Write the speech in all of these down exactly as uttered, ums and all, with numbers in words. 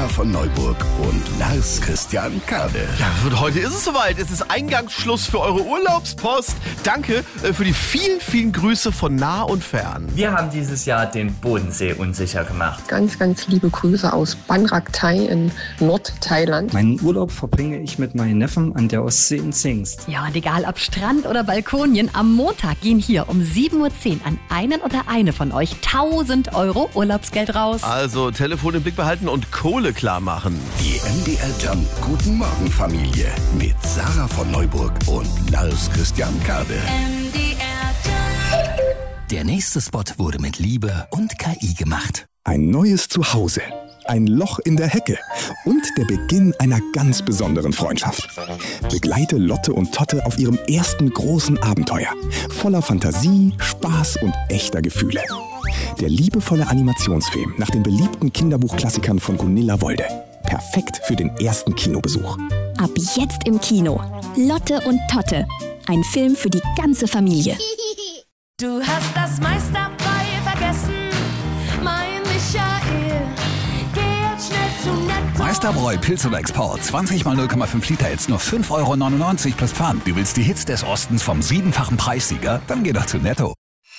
Sarah von Neuburg und Lars Christian Kade. Ja, und heute ist es soweit. Es ist Eingangsschluss für eure Urlaubspost. Danke äh, für die vielen, vielen Grüße von nah und fern. Wir haben dieses Jahr den Bodensee unsicher gemacht. Ganz, ganz liebe Grüße aus Ban Rak Thai in Nordthailand. Meinen Urlaub verbringe ich mit meinen Neffen an der Ostsee in Zingst. Ja, und egal ob Strand oder Balkonien, am Montag gehen hier um sieben Uhr zehn an einen oder eine von euch tausend Euro Urlaubsgeld raus. Also Telefon im Blick behalten und Kohle klar machen. Die M D R Jump Guten Morgen Familie mit Sarah von Neuburg und Lars Christian Kade. M D R Jump. Der nächste Spot wurde mit Liebe und K I gemacht. Ein neues Zuhause, ein Loch in der Hecke und der Beginn einer ganz besonderen Freundschaft. Begleite Lotte und Totte auf ihrem ersten großen Abenteuer. Voller Fantasie, Spaß und echter Gefühle. Der liebevolle Animationsfilm nach den beliebten Kinderbuchklassikern von Gunilla Wolde. Perfekt für den ersten Kinobesuch. Ab jetzt im Kino. Lotte und Totte. Ein Film für die ganze Familie. Du hast das Meisterbräu vergessen, mein Michael. Geh jetzt schnell zu Netto. Meisterbräu Pilz oder Export. zwanzig mal null Komma fünf Liter, jetzt nur fünf Euro neunundneunzig plus Pfand. Du willst die Hits des Ostens vom siebenfachen Preissieger? Dann geh doch zu Netto.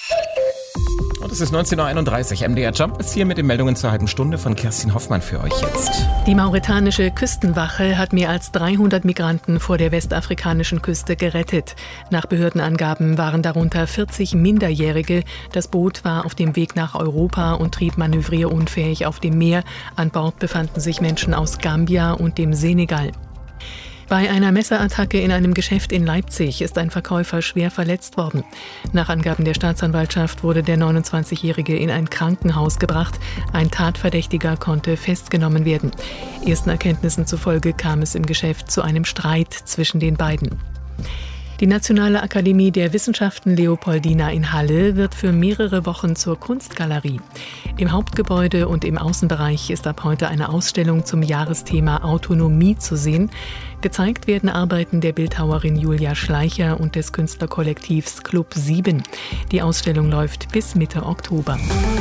Und es ist neunzehn Uhr einunddreißig. M D R Jump ist hier mit den Meldungen zur halben Stunde von Kerstin Hoffmann für euch jetzt. Die mauretanische Küstenwache hat mehr als dreihundert Migranten vor der westafrikanischen Küste gerettet. Nach Behördenangaben waren darunter vierzig Minderjährige. Das Boot war auf dem Weg nach Europa und trieb manövrierunfähig auf dem Meer. An Bord befanden sich Menschen aus Gambia und dem Senegal. Bei einer Messerattacke in einem Geschäft in Leipzig ist ein Verkäufer schwer verletzt worden. Nach Angaben der Staatsanwaltschaft wurde der neunundzwanzigjährige in ein Krankenhaus gebracht. Ein Tatverdächtiger konnte festgenommen werden. Ersten Erkenntnissen zufolge kam es im Geschäft zu einem Streit zwischen den beiden. Die Nationale Akademie der Wissenschaften Leopoldina in Halle wird für mehrere Wochen zur Kunstgalerie. Im Hauptgebäude und im Außenbereich ist ab heute eine Ausstellung zum Jahresthema Autonomie zu sehen. Gezeigt werden Arbeiten der Bildhauerin Julia Schleicher und des Künstlerkollektivs Club sieben. Die Ausstellung läuft bis Mitte Oktober.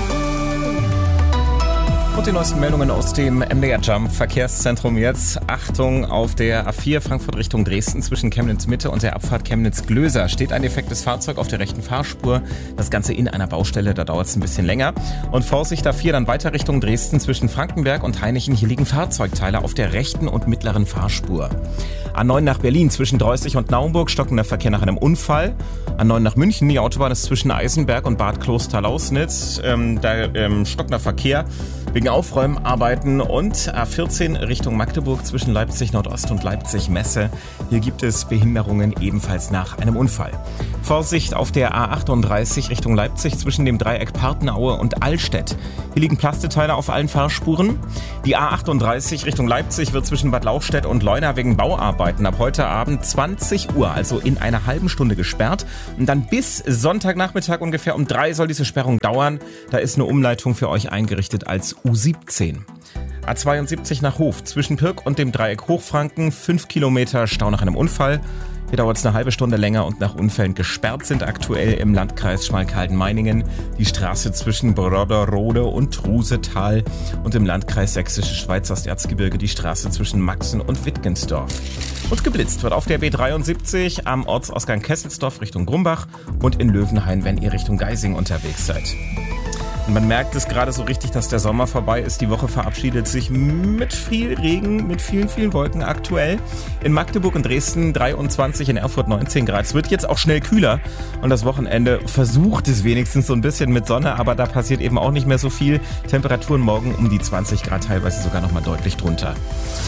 Und die neuesten Meldungen aus dem M D R Jump Verkehrszentrum jetzt. Achtung, auf der A vier Frankfurt Richtung Dresden zwischen Chemnitz Mitte und der Abfahrt Chemnitz-Glöser steht ein defektes Fahrzeug auf der rechten Fahrspur. Das Ganze in einer Baustelle, da dauert es ein bisschen länger. Und Vorsicht A vier dann weiter Richtung Dresden zwischen Frankenberg und Hainichen. Hier liegen Fahrzeugteile auf der rechten und mittleren Fahrspur. A neun nach Berlin zwischen Dreußig und Naumburg, stockender Verkehr nach einem Unfall. A neun nach München, die Autobahn ist zwischen Eisenberg und Bad Kloster-Lausnitz. Ähm, da ähm, stockender Verkehr wegen Aufräumarbeiten. Und A vierzehn Richtung Magdeburg zwischen Leipzig Nordost und Leipzig Messe. Hier gibt es Behinderungen ebenfalls nach einem Unfall. Vorsicht auf der A achtunddreißig Richtung Leipzig zwischen dem Dreieck Partnenaue und Allstedt. Hier liegen Plasteteile auf allen Fahrspuren. Die A achtunddreißig Richtung Leipzig wird zwischen Bad Lauchstädt und Leuna wegen Bauarbeiten ab heute Abend zwanzig Uhr, also in einer halben Stunde gesperrt. Und dann bis Sonntagnachmittag ungefähr um drei soll diese Sperrung dauern. Da ist eine Umleitung für euch eingerichtet als U siebzehn. A zweiundsiebzig nach Hof zwischen Pirk und dem Dreieck Hochfranken, fünf Kilometer Stau nach einem Unfall. Hier dauert es eine halbe Stunde länger und nach Unfällen gesperrt sind aktuell im Landkreis Schmalkalden-Meiningen die Straße zwischen Brodderode und Trusetal und im Landkreis Sächsische Schweiz Erzgebirge die Straße zwischen Maxen und Wittgensdorf. Und geblitzt wird auf der B dreiundsiebzig am Ortsausgang Kesselsdorf Richtung Grumbach und in Löwenhain, wenn ihr Richtung Geising unterwegs seid. Und man merkt es gerade so richtig, dass der Sommer vorbei ist. Die Woche verabschiedet sich mit viel Regen, mit vielen, vielen Wolken aktuell. In Magdeburg und Dresden dreiundzwanzig, in Erfurt neunzehn Grad. Es wird jetzt auch schnell kühler und das Wochenende versucht es wenigstens so ein bisschen mit Sonne, aber da passiert eben auch nicht mehr so viel. Temperaturen morgen um die zwanzig Grad, teilweise sogar noch mal deutlich drunter.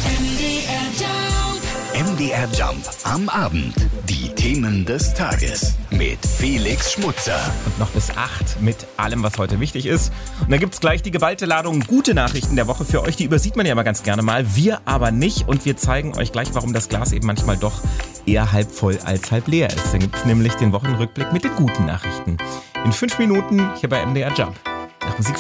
M D R Jump am Abend. Die Themen des Tages mit Felix Schmutzer. Und noch bis acht mit allem, was heute wichtig ist. Und dann gibt's gleich die geballte Ladung gute Nachrichten der Woche für euch. Die übersieht man ja immer ganz gerne mal. Wir aber nicht. Und wir zeigen euch gleich, warum das Glas eben manchmal doch eher halb voll als halb leer ist. Dann gibt's nämlich den Wochenrückblick mit den guten Nachrichten. In fünf Minuten hier bei M D R Jump. Nach Musik